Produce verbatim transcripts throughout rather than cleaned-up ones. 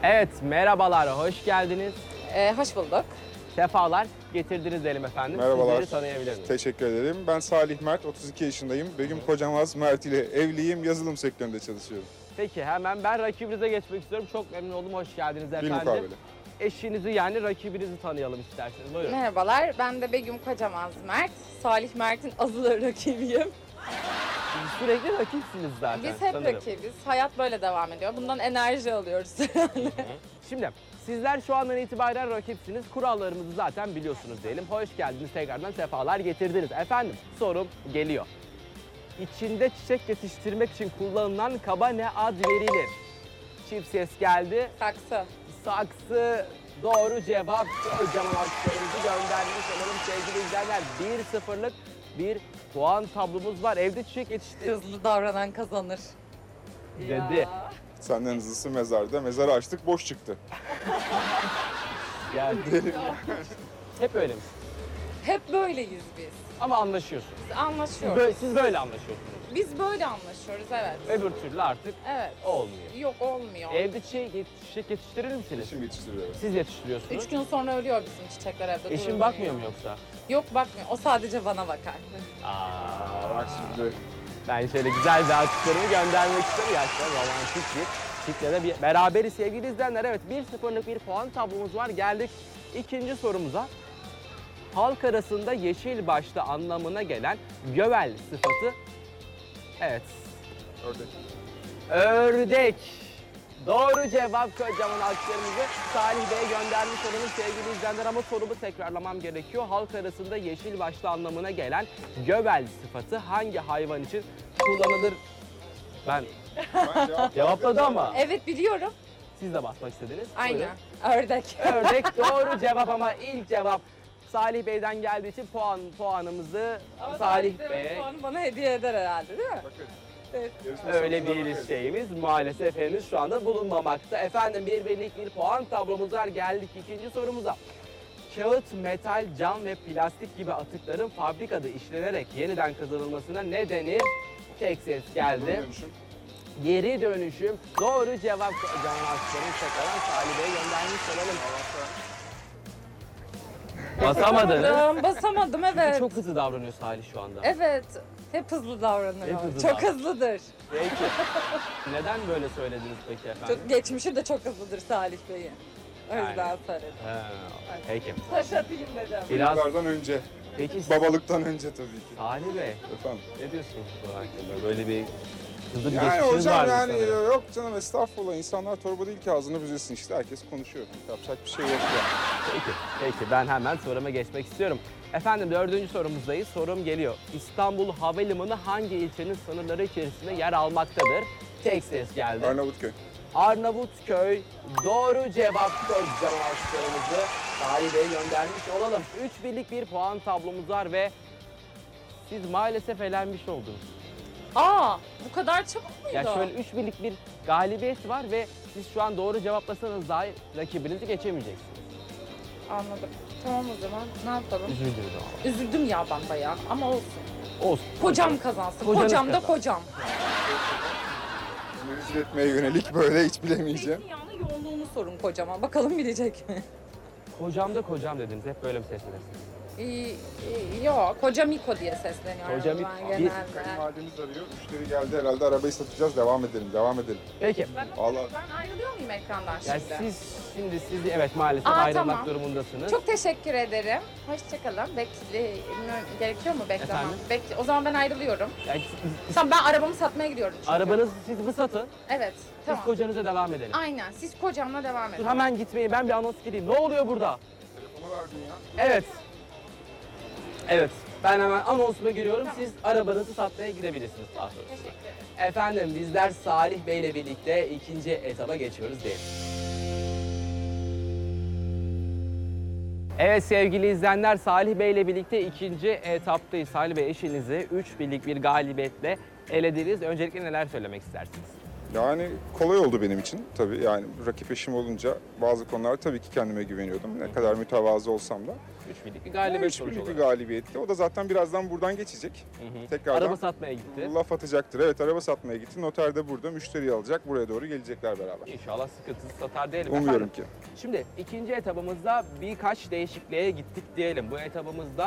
Evet, merhabalar, hoş geldiniz. Ee, hoş bulduk. Sefalar getirdiniz diyelim efendim. Merhabalar. Sizleri tanıyabilir miyim? Teşekkür ederim. Ben Salih Mert, otuz iki yaşındayım. Begüm Kocamaz Mert ile evliyim. Yazılım sektöründe çalışıyorum. Peki, hemen ben rakibinize geçmek istiyorum. Çok memnun oldum, hoş geldiniz efendim. Bilmukabele. Eşinizi yani rakibinizi tanıyalım isterseniz. Buyurun. Merhabalar, ben de Begüm Kocamaz Mert. Salih Mert'in azılı rakibiyim. Siz sürekli rakipsiniz zaten. Biz hep sanırım. rakibiz. Hayat böyle devam ediyor. Bundan enerji alıyoruz. Şimdi sizler şu andan itibaren rakipsiniz. Kurallarımızı zaten biliyorsunuz diyelim. Hoş geldiniz, tekrardan sefalar getirdiniz. Efendim, sorum geliyor. İçinde çiçek yetiştirmek için kullanılan kaba ne ad verilir? Çift ses geldi. Saksı. Saksı doğru cevap. Kocaman alkışlarımızı göndermiş olalım sevgili izleyenler. bir sıfırlık bir puan tablomuz var. Evde çiçek yetiştir Hızlı davranan kazanır. dedi. Ya. Senden hızlısı mezarda. Mezarı açtık, boş çıktı. Yani hep öyle mi? Hep böyleyiz biz. Ama anlaşıyorsunuz. Biz anlaşıyoruz. Böyle, siz böyle anlaşıyorsunuz. Biz böyle anlaşıyoruz, evet. Öbür türlü artık Evet. olmuyor. Yok, olmuyor. Evde çiçek, yet- çiçek yetiştirir misiniz? Eşim yetiştiriyor. Siz yetiştiriyorsunuz. Üç gün sonra ölüyor bizim çiçekler evde. Eşin durmuyor. bakmıyor mu yoksa? Yok, bakmıyor. O sadece bana bakar. Aa, Bak şimdi. ben şöyle güzel bir alkışlarımı göndermek istiyorum. Gerçekten romantik bir kitlede bir beraberiz sevgili izleyenler. Evet, bir sıfırlık bir puan tablomuz var. Geldik ikinci sorumuza. Halk arasında yeşil başlı anlamına gelen gövel sıfatı. Evet. Ördek. Ördek. Doğru cevap, kocaman alkışlarımızı Salih Bey'e göndermiş olalım sevgili izleyenler, ama sorumu tekrarlamam gerekiyor. Halk arasında yeşil başlı anlamına gelen gövel sıfatı hangi hayvan için kullanılır? Ben Ben cevap cevapladı ama Evet, biliyorum. siz de basmak istediniz. Aynen. Buyurun. Ördek. Ördek doğru cevap, ama ilk cevap Salih Bey'den geldiği için puan puanımızı Ama Salih de Bey'e. puanı bana hediye eder herhalde, değil mi? Bakın. Evet. yarışma Öyle sonuçlarına bir bakın. şeyimiz maalesef henüz şu anda bulunmamakta. Efendim, bir birlik bir puan tablomuz var. Geldik ikinci sorumuza. Kağıt, metal, cam ve plastik gibi atıkların fabrikada işlenerek yeniden kazanılmasına ne denir? Tek ses geldi. Dönüşüm. Geri dönüşüm. Doğru cevap. Can Aslan'ın tekrardan Salih Bey'e göndermiş olalım. Basamadınız. Basamadım, basamadım, evet. Çok hızlı davranıyor Salih şu anda. Evet, hep hızlı davranıyor. Hep hızlı çok davranıyor. hızlıdır. Peki. Neden böyle söylediniz peki efendim? Çok, geçmişi de çok hızlıdır Salih Bey'in. O Yani. yüzden söyledim. Ha, peki. Taş atayım dedim. Biraz Yıllardan önce. peki Babalıktan önce tabii ki. Salih Bey, Efendim. ne diyorsunuz bu hakkında? Böyle bir hızlı bir Yani geçmişiniz hocam var yani sanırım. yok canım, estağfurullah. İnsanlar torba değil ki ağzını büzesin işte. Herkes konuşuyor. Yapacak bir şey yok yani. Peki, peki ben hemen soruma geçmek istiyorum. Efendim, dördüncü sorumuzdayız. Sorum geliyor. İstanbul Havalimanı hangi ilçenin sınırları içerisinde yer almaktadır? Tek ses geldi. Arnavutköy. Arnavutköy. Doğru cevap. Kocaman alkışlarımızı Salih Bey'e göndermiş olalım. Üç birlik bir puan tablomuz var ve siz maalesef elenmiş oldunuz. Aa, bu kadar çabuk muydu? Ya şöyle üç birlik bir galibiyet var ve siz şu an doğru cevaplasanız dahi rakibinizi geçemeyeceksiniz. Anladım. Tamam o zaman, ne yapalım? Üzüldünüz ama. Üzüldüm ya ben bayağı ama olsun. Olsun. Kocam kazansın. Kocanız Kocam da kazansın. kocam. Rezil etmeye yönelik böyle hiç bilemeyeceğim. Zeytinyağının yoğunluğunu sorun kocama. Bakalım bilecek mi? Kocam da kocam dediniz. Hep böyle mi seslenirsiniz? İyi, iyi, yok, kocam İko diye sesleniyorum Kocam ben İko. genelde. Kayınvalidemiz arıyor. Müşteri geldi herhalde, arabayı satacağız. Devam edelim, devam edelim. Peki. Ben, Allah. ben ayrılıyor muyum ekrandan Ya şimdi? siz şimdi siz evet maalesef Aa, ayrılmak tamam. durumundasınız. Çok teşekkür ederim. Hoşçakalın. Bekle, gerekiyor mu beklemem? Efendim? Bekle. O zaman ben ayrılıyorum. Yani siz- Tamam, ben arabamı satmaya gidiyorum çünkü. arabanızı siz mi satın? Evet, Siz tamam. kocanıza devam edelim. Aynen, siz kocamla devam Dur edin. hemen gitmeyin. Ben bir anons gireyim. Ne oluyor burada? Telefonu verdin ya. Evet. Evet. Ben hemen anonsuma giriyorum. Siz arabanızı satmaya gidebilirsiniz daha sonra. Teşekkür ederim. Efendim, bizler Salih Bey ile birlikte ikinci etaba geçiyoruz diyelim. Evet sevgili izleyenler, Salih Bey ile birlikte ikinci etaptayız. Salih Bey, eşinizi üç birlik bir galibiyetle elediniz. Öncelikle neler söylemek istersiniz? Yani kolay oldu benim için tabii. Yani rakip eşim olunca bazı konularda tabii ki kendime güveniyordum. Ne kadar mütevazı olsam da. üç birlik bir galibiyet üç sonuç birlik bir olarak. galibiyetti. O da zaten birazdan buradan geçecek. Hı hı. Tekrardan Araba satmaya gitti. laf atacaktır. Evet, araba satmaya gitti. Noter de burada. Müşteriyi alacak. Buraya doğru gelecekler beraber. İnşallah sıkıntısız satar diyelim. Umuyorum Efendim, ki. Şimdi ikinci etabımızda birkaç değişikliğe gittik diyelim. Bu etabımızda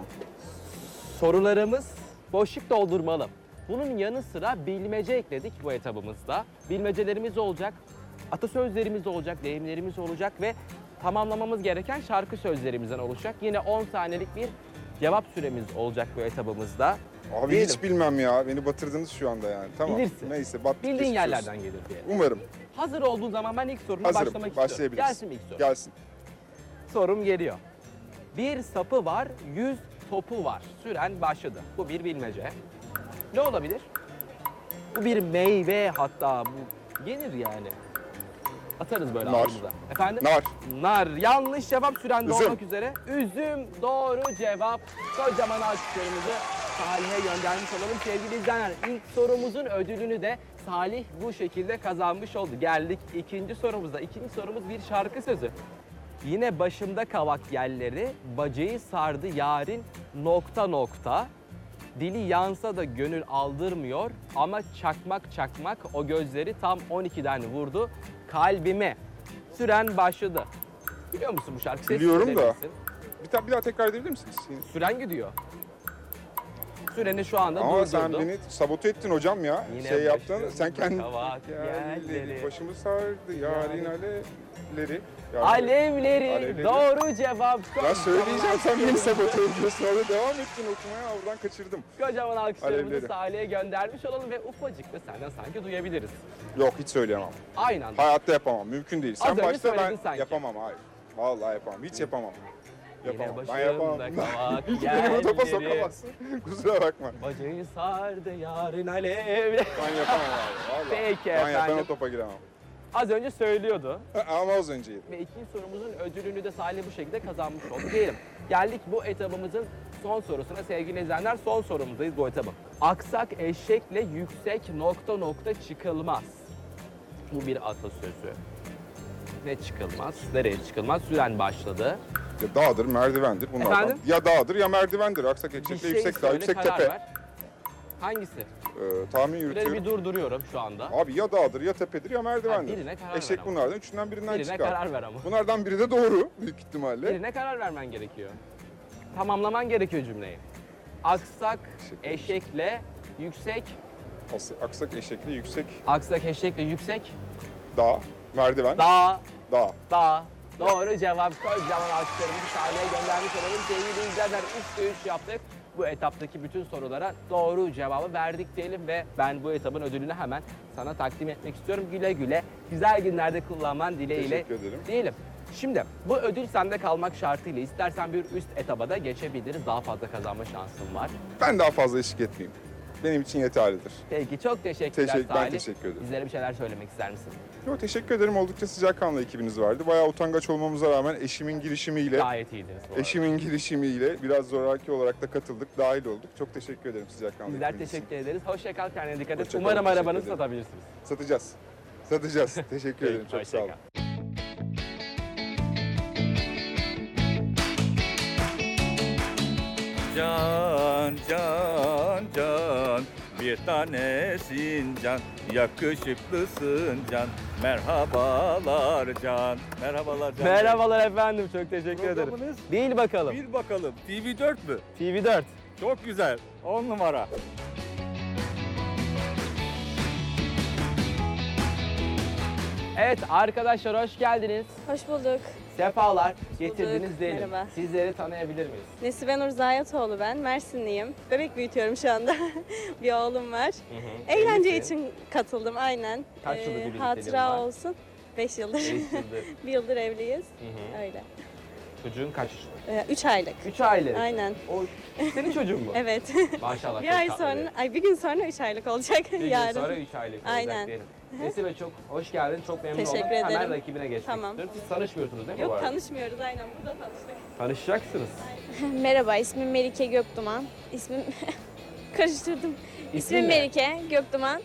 sorularımız boşluk doldurmalı. Bunun yanı sıra bilmece ekledik bu etabımızda. Bilmecelerimiz olacak, atasözlerimiz olacak, deyimlerimiz olacak ve tamamlamamız gereken şarkı sözlerimizden oluşacak. Yine on saniyelik bir cevap süremiz olacak bu etabımızda. Abi Diyelim. hiç bilmem ya. Beni batırdınız şu anda yani. Tamam. Bilirsin. Neyse, battık. Bildiğin geçmiş yerlerden olsun. gelir diye. Umarım. Hazır olduğun zaman ben ilk soruna Hazırım. başlamak istiyorum. Başlayabiliriz. Gelsin mi ilk soru? Gelsin. Sorum geliyor. Bir sapı var, yüz topu var. Süren başladı. Bu bir bilmece. Ne olabilir? Bu bir meyve, hatta bu yenir yani. Atarız böyle Nar. ağzımıza. Efendim? Nar. Nar. Yanlış cevap, süren Üzüm. dolmak üzere. Üzüm doğru cevap. Kocaman alkışlarımızı Salih'e göndermiş olalım sevgili izleyenler. İlk sorumuzun ödülünü de Salih bu şekilde kazanmış oldu. Geldik ikinci sorumuza. İkinci sorumuz bir şarkı sözü. Yine başımda kavak yelleri, bacayı sardı yarın nokta nokta. Dili yansa da gönül aldırmıyor ama çakmak çakmak o gözleri tam on ikiden vurdu kalbime. Süren başladı. Biliyor musun bu şarkıyı? Sesini Biliyorum da. söyleyebilirsin. Bir, ta- bir daha tekrar edebilir misiniz? Süren gidiyor. Süreni şu anda Ama sen durdurdu. beni sabote ettin hocam ya. Yine şey yaptın. başımda Sen kendin... kavak Yerleri, yelleri. başımı sardı yarın alevleri. Yani- Alevleri. Alevleri. Doğru cevap. Ya söyleyeceğim, sen beni sabote ediyorsun. Orada devam ettin okumaya, oradan kaçırdım. Kocaman alkışlarımızı Alevleri. Salih'e göndermiş olalım ve ufacık da senden sanki duyabiliriz. Yok, hiç söyleyemem. Aynı anda. Hayatta yapamam, mümkün değil. Az Sen önce başta ben söyledin sanki. yapamam, hayır. Vallahi yapamam, hiç yapamam. Yine Yapamam, ben başımda yapamam. kavak Beni bu topa yelleri. sokamazsın. Kusura bakma. Bacayı sardı yarın alev. Ben yapamam abi, vallahi. Peki Ben, yap- ben efendim. o topa giremem. Az önce söylüyordu. Ama az önceydi. Ve ikinci sorumuzun ödülünü de Salih bu şekilde kazanmış oldu diyelim. Geldik bu etabımızın son sorusuna sevgili izleyenler. Son sorumuzdayız bu etabın. Aksak eşekle yüksek nokta nokta çıkılmaz. Bu bir atasözü. Ne çıkılmaz? Nereye çıkılmaz? Süren başladı. Ya dağdır, merdivendir bunlardan. Efendim? Ya dağdır ya merdivendir. Aksak Bir ekşekle şey yüksek dağ, söyle, yüksek karar tepe. ver. Hangisi? Ee, tahmin Süreyi yürütüyorum. bir durduruyorum şu anda. Abi ya dağdır ya tepedir ya merdivendir. Ha, birine karar ver Eşek ama. bunlardan, üçünden birinden Birine çıkar. karar ver ama. Bunlardan biri de doğru büyük ihtimalle. Birine karar vermen gerekiyor. Tamamlaman gerekiyor cümleyi. Aksak Eşekle eşekle yüksek, As- Aksak eşekli yüksek aksak eşekle yüksek, dağ, merdiven, dağ, dağ. dağ. Doğru cevap. Kocaman alkışlarımızı sahneye göndermiş olalım. Sevgili izleyenler üçte üç yaptık. Bu etaptaki bütün sorulara doğru cevabı verdik diyelim ve ben bu etapın ödülünü hemen sana takdim etmek istiyorum. Güle güle, güzel günlerde kullanman dileğiyle Teşekkür ederim. diyelim. Şimdi bu ödül sende kalmak şartıyla istersen bir üst etaba da geçebiliriz. Daha fazla kazanma şansın var. Ben daha fazla eşlik etmeyeyim. Benim için yeterlidir. Peki çok teşekkürler Teşekkür- ben Salih. teşekkür ederim. Bizlere bir şeyler söylemek ister misin? Yo, teşekkür ederim. Oldukça sıcakkanlı ekibiniz vardı. Bayağı utangaç olmamıza rağmen eşimin girişimiyle, Gayet iyiydiniz bu arada. eşimin girişimiyle biraz zoraki olarak da katıldık, dahil olduk. Çok teşekkür ederim sıcakkanlı Bizler ekibiniz için. teşekkür ederiz. Hoşça kal, kendine dikkat et. Hoşça kal, Umarım teşekkür arabanızı ederim. satabilirsiniz. Satacağız. Satacağız. Teşekkür ederim. Çok Hoşça sağ olun. kal. Can, can, can, bir tanesin can, yakışıklısın can. Merhabalar can, merhabalar can. Merhabalar efendim, çok teşekkür ederim. Programınız? Bil bakalım. Bir bakalım, T V dört mü? T V dört. Çok güzel, on numara. Evet arkadaşlar hoş geldiniz. Hoş bulduk. Sefalar bulduk, getirdiniz diyelim. merhaba. Sizleri tanıyabilir miyiz? Nesibe Nur Zayatoğlu ben. Mersinliyim. Bebek büyütüyorum şu anda. Bir oğlum var. Hı hı. Eğlence Evlisin. için katıldım aynen. Ee, Kaç yıldır birlikteliğin Hatıra var? olsun. Beş yıldır. Beş yıldır. Bir yıldır evliyiz. Hı hı. Öyle. Çocuğun kaç? Ee, üç aylık. Üç aylık. Aynen. O senin çocuğun mu? Evet. Maşallah. bir çok ay tatlı sonra, ay bir gün sonra üç aylık olacak. Bir gün yarın. sonra üç aylık olacak Aynen. diyelim. Nesibe çok hoş geldin. Çok memnun Teşekkür oldum. Hemen ederim. rakibine geçmek Tamam. istiyorum. Siz tanışmıyorsunuz değil mi bu Yok arada? tanışmıyoruz aynen. Burada tanıştık. Tanışacaksınız. Merhaba, ismim Melike Gökduman. İsmim karıştırdım. İsmin İsmim ne? Melike Gökduman.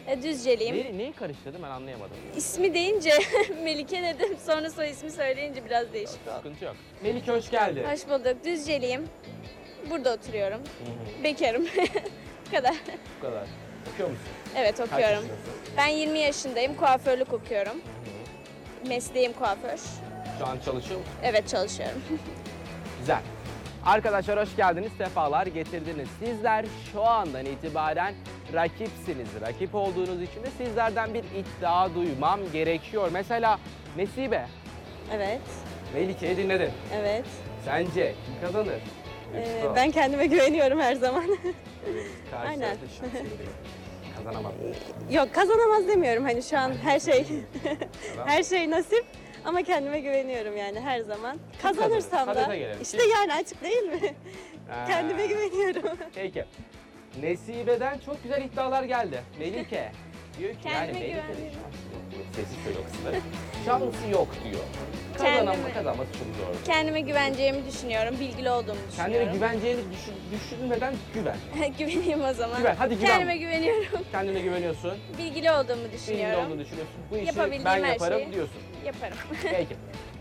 E, Düzceliyim. Neyi, neyi karıştırdım ben anlayamadım. İsmi deyince Melike dedim. Sonra soy ismi söyleyince biraz değişik oldu. Sıkıntı yok. Melike hoş geldin. Hoş bulduk. Düzceliyim. Burada oturuyorum. Hı hı, Bekarım. Bu kadar. bu kadar. Okuyor musun? Evet Kaç okuyorum. yaşındasın? Ben yirmi yaşındayım. Kuaförlük okuyorum. Hı hı. Mesleğim kuaför. Şu an çalışıyor musun? Evet çalışıyorum. Güzel. Arkadaşlar hoş geldiniz, sefalar getirdiniz. Sizler şu andan itibaren rakipsiniz. Rakip olduğunuz için de sizlerden bir iddia duymam gerekiyor. Mesela Nesibe, Evet. Melike'yi dinledin. Evet. Sence kim kazanır? Ee, Yoksa ben kendime güveniyorum her zaman. karşı aynen. tarafta şanslı biri. Kazanamam. Yok kazanamaz demiyorum hani şu an her şey Tamam. her şey nasip ama kendime güveniyorum yani her zaman. Kazanırsam kazanır? da Hadi gelelim. işte Kim? yani açık değil mi? Ha. Kendime güveniyorum. Peki. Nesibe'den çok güzel iddialar geldi. Melike diyor ki yani Kendime Melike'nin güveniyorum. şansı yok diyor. Sessiz söyle o kısımları. Şansı yok diyor. Kazanama, Kendime- kazanması çok zor. Kendime güveneceğimi düşünüyorum. Bilgili olduğumu Kendine düşünüyorum. güveneceğini düşün, düşünmeden güven. Güveneyim o zaman. Güven, hadi güven. Kendime güveniyorum. Kendine güveniyorsun. Bilgili olduğumu Bilgili düşünüyorum. olduğunu düşünüyorsun. Bu işi Yapabildiğim ben her yaparım şeyi. diyorsun. Yaparım. Peki.